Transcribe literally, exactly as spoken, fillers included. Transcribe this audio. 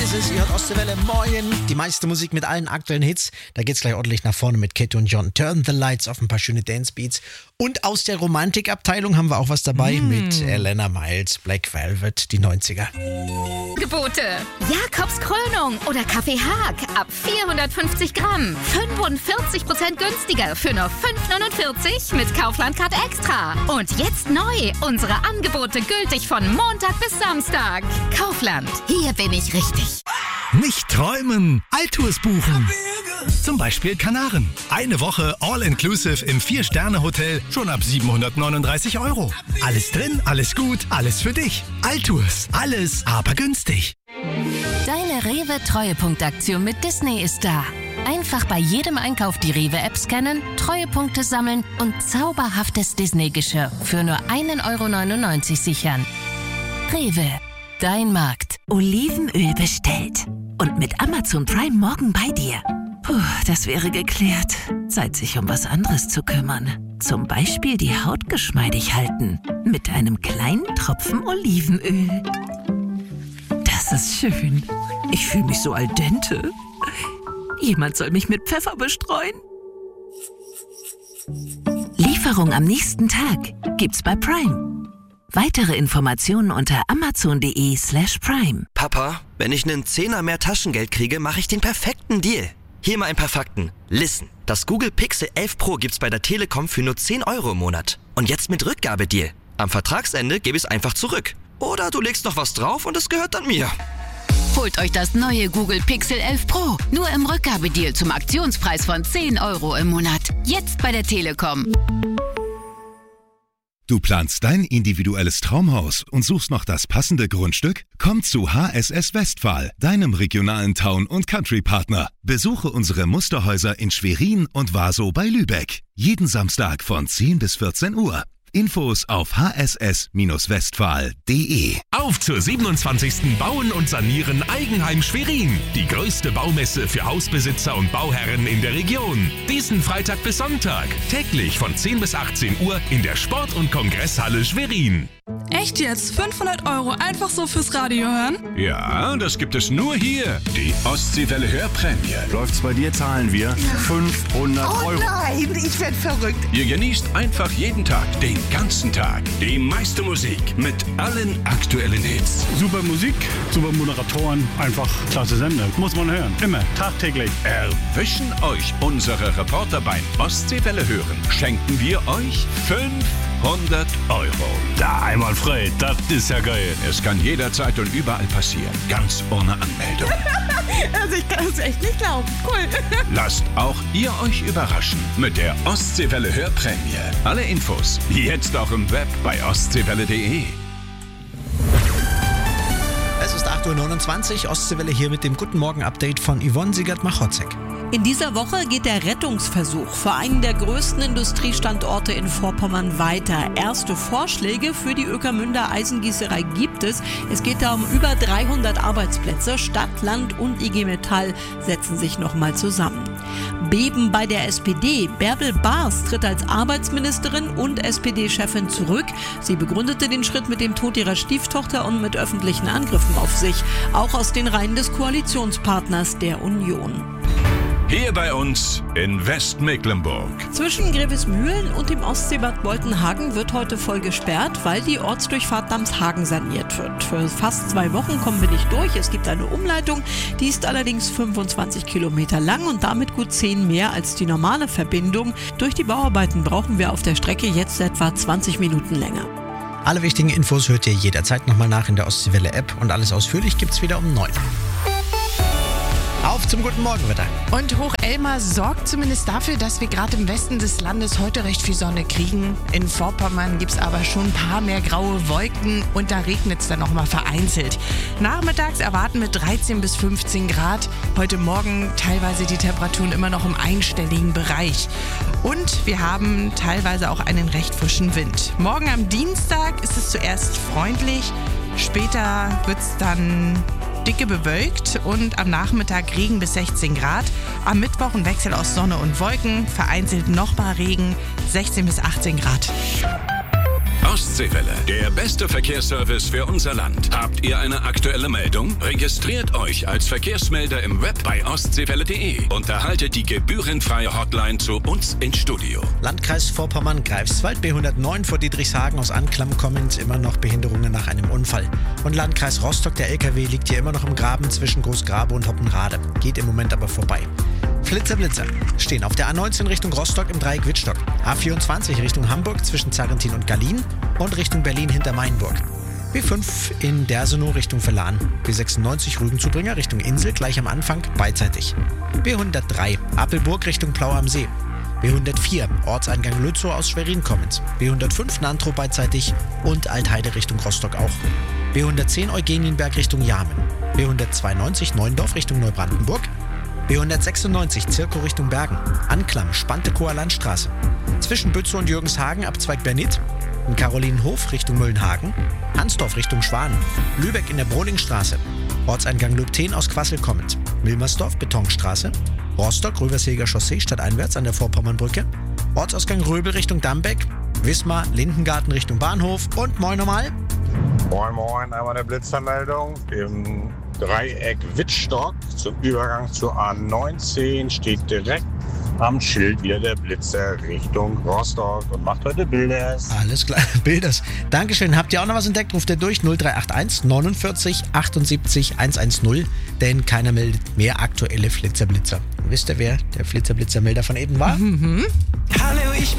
ist es, ihr hört Ostseewelle, moin. Die meiste Musik mit allen aktuellen Hits. Da geht's gleich ordentlich nach vorne mit Kate und John. Turn the Lights auf ein paar schöne Dancebeats. Und aus der Romantikabteilung haben wir auch was dabei mm. mit Elena Miles, Black Velvet, die neunziger. Gebote. Jakobs Krönung oder Kaffee Haag ab vierhundertfünfzig Gramm. fünfundvierzig Prozent günstiger für nur fünf neunundvierzig mit Kaufland-Card Extra. Und jetzt neu, unsere Angebote gültig von Montag bis Samstag. Kaufland, hier bin ich richtig. Nicht träumen, Altours buchen. Zum Beispiel Kanaren. Eine Woche All-Inclusive im Vier-Sterne-Hotel schon ab siebenhundertneununddreißig Euro. Alles drin, alles gut, alles für dich. Altours, alles aber günstig. Deine Rewe-Treuepunktaktion mit Disney ist da. Einfach bei jedem Einkauf die Rewe-App scannen, Treuepunkte sammeln und zauberhaftes Disney-Geschirr für nur ein Euro neunundneunzig sichern. Rewe, dein Markt. Olivenöl bestellt. Und mit Amazon Prime morgen bei dir. Puh, das wäre geklärt. Zeit, sich um was anderes zu kümmern. Zum Beispiel die Haut geschmeidig halten. Mit einem kleinen Tropfen Olivenöl. Das ist schön. Ich fühle mich so al dente. Jemand soll mich mit Pfeffer bestreuen. Lieferung am nächsten Tag gibt's bei Prime. Weitere Informationen unter amazon.de slash prime. Papa, wenn ich einen Zehner mehr Taschengeld kriege, mache ich den perfekten Deal. Hier mal ein paar Fakten. Listen, das Google Pixel elf Pro gibt's bei der Telekom für nur zehn Euro im Monat. Und jetzt mit Rückgabedeal. Am Vertragsende gebe ich es einfach zurück. Oder du legst noch was drauf und es gehört dann mir. Holt euch das neue Google Pixel elf Pro. Nur im Rückgabedeal zum Aktionspreis von zehn Euro im Monat. Jetzt bei der Telekom. Du planst dein individuelles Traumhaus und suchst noch das passende Grundstück? Komm zu H S S Westphal, deinem regionalen Town- und Country-Partner. Besuche unsere Musterhäuser in Schwerin und Warsow bei Lübeck. Jeden Samstag von zehn bis vierzehn Uhr. Infos auf h s s westphal punkt d e. Auf zur siebenundzwanzigsten Bauen und Sanieren Eigenheim Schwerin. Die größte Baumesse für Hausbesitzer und Bauherren in der Region. Diesen Freitag bis Sonntag. Täglich von zehn bis achtzehn Uhr in der Sport- und Kongresshalle Schwerin. Echt jetzt? fünfhundert Euro einfach so fürs Radio hören? Ja, das gibt es nur hier. Die Ostseewelle Hörprämie. Läuft's bei dir, zahlen wir fünfhundert Euro. Oh nein, ich werd verrückt. Ihr genießt einfach jeden Tag, den ganzen Tag, die meiste Musik mit allen aktuellen Hits. Super Musik, super Moderatoren, einfach klasse Sender. Muss man hören. Immer, tagtäglich. Erwischen euch unsere Reporter beim Ostseewelle hören. Schenken wir euch fünfhundert Euro. Da einmal frei, das ist ja geil. Es kann jederzeit und überall passieren, ganz ohne Anmeldung. Also ich kann es echt nicht glauben. Cool. Lasst auch ihr euch überraschen mit der Ostseewelle Hörprämie. Alle Infos jetzt auch im Web bei ostseewelle punkt de. Es ist acht Uhr neunundzwanzig, Ostseewelle hier mit dem Guten Morgen-Update von Yvonne Siegert-Machotzek. In dieser Woche geht der Rettungsversuch für einen der größten Industriestandorte in Vorpommern weiter. Erste Vorschläge für die Ueckermünder Eisengießerei gibt es. Es geht da um über dreihundert Arbeitsplätze. Stadt, Land und I G Metall setzen sich nochmal zusammen. Beben bei der S P D. Bärbel Baas tritt als Arbeitsministerin und S P D-Chefin zurück. Sie begründete den Schritt mit dem Tod ihrer Stieftochter und mit öffentlichen Angriffen auf sich. Auch aus den Reihen des Koalitionspartners der Union. Hier bei uns in Westmecklenburg. Zwischen Grevesmühlen und dem Ostseebad Boltenhagen wird heute voll gesperrt, weil die Ortsdurchfahrt Damshagen saniert wird. Für fast zwei Wochen kommen wir nicht durch. Es gibt eine Umleitung, die ist allerdings fünfundzwanzig Kilometer lang und damit gut zehn mehr als die normale Verbindung. Durch die Bauarbeiten brauchen wir auf der Strecke jetzt etwa zwanzig Minuten länger. Alle wichtigen Infos hört ihr jederzeit nochmal nach in der Ostseewelle-App und alles ausführlich gibt's wieder um neun. Auf zum guten Morgenwetter. Und Hoch-Elmar sorgt zumindest dafür, dass wir gerade im Westen des Landes heute recht viel Sonne kriegen. In Vorpommern gibt es aber schon ein paar mehr graue Wolken und da regnet es dann noch mal vereinzelt. Nachmittags erwarten wir dreizehn bis fünfzehn Grad. Heute Morgen teilweise die Temperaturen immer noch im einstelligen Bereich. Und wir haben teilweise auch einen recht frischen Wind. Morgen am Dienstag ist es zuerst freundlich, später wird es dann dicke bewölkt und am Nachmittag Regen bis sechzehn Grad. Am Mittwoch ein Wechsel aus Sonne und Wolken, vereinzelt nochmal Regen, sechzehn bis achtzehn Grad. Ostseewelle, der beste Verkehrsservice für unser Land. Habt ihr eine aktuelle Meldung? Registriert euch als Verkehrsmelder im Web bei ostseewelle punkt de und erhaltet die gebührenfreie Hotline zu uns ins Studio. Landkreis Vorpommern-Greifswald, B hundertneun vor Dietrichshagen aus Anklam kommend, immer noch Behinderungen nach einem Unfall. Und Landkreis Rostock, der L K W liegt hier immer noch im Graben zwischen Großgrabe und Hoppenrade. Geht im Moment aber vorbei. Flitzer, Blitzer stehen auf der A neunzehn Richtung Rostock im Dreieck Wittstock, A vierundzwanzig Richtung Hamburg zwischen Zarrentin und Gallien und Richtung Berlin hinter Mainburg. B fünf in Dersenow Richtung Verlan, B sechsundneunzig Rügenzubringer Richtung Insel gleich am Anfang beidseitig. B hundertdrei Apelburg Richtung Plau am See, B hundertvier Ortseingang Lützow aus Schwerin kommend, B hundertfünf Nantrow beidseitig und Altheide Richtung Rostock auch. B hundertzehn Eugenienberg Richtung Jarmen, B hundertzweiundneunzig Neuendorf Richtung Neubrandenburg, B hundertsechsundneunzig Zirkow Richtung Bergen, Anklam Spantekower Landstraße, zwischen Bützow und Jürgenshagen Abzweig Bernit, in Karolinenhof Richtung Müllenhagen, Hansdorf Richtung Schwan, Lübeck in der Brohlingstraße, Ortseingang Lübten aus Quassel kommend, Milmersdorf Betonstraße, Rostock Röversheger Chaussee stadteinwärts an der Vorpommernbrücke, Ortsausgang Röbel Richtung Dambeck, Wismar Lindengarten Richtung Bahnhof und moin nochmal. Moin moin, einmal eine Blitzermeldung. Im Dreieck Wittstock zum Übergang zur A neunzehn steht direkt am Schild wieder der Blitzer Richtung Rostock und macht heute Bilders. Alles klar, Bilders. Dankeschön. Habt ihr auch noch was entdeckt? Ruft ihr durch null drei acht eins neunundvierzig achtundsiebzig hundertzehn, denn keiner meldet mehr aktuelle Flitzer-Blitzer. Wisst ihr, wer der Flitzer-Blitzer-Melder von eben war? Mhm. Hallo, ich bin